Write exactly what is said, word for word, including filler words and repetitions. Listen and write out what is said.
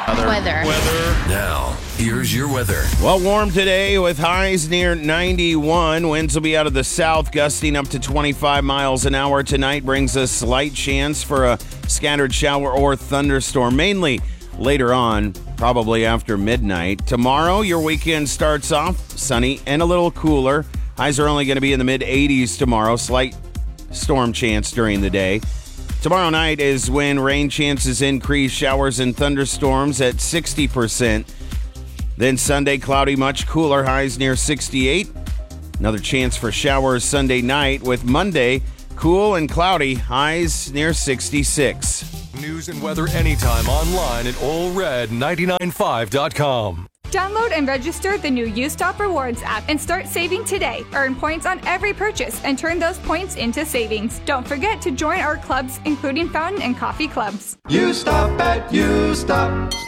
Weather. Weather. Now, here's your weather. Well, warm today with highs near ninety-one. Winds will be out of the south, gusting up to twenty-five miles an hour. Tonight brings a slight chance for a scattered shower or thunderstorm, mainly later on, probably after midnight. Tomorrow, your weekend starts off sunny and a little cooler. Highs are only going to be in the mid eighties tomorrow. Slight storm chance during the day. Tomorrow night is when rain chances increase, showers and thunderstorms at sixty percent. Then Sunday, cloudy, much cooler, highs near sixty-eight. Another chance for showers Sunday night, with Monday cool and cloudy, highs near sixty-six. News and weather anytime online at Ole Red ninety-nine five dot com. Download and register the new U-Stop Rewards app and start saving today. Earn points on every purchase and turn those points into savings. Don't forget to join our clubs, including fountain and coffee clubs. You stop at U-Stop.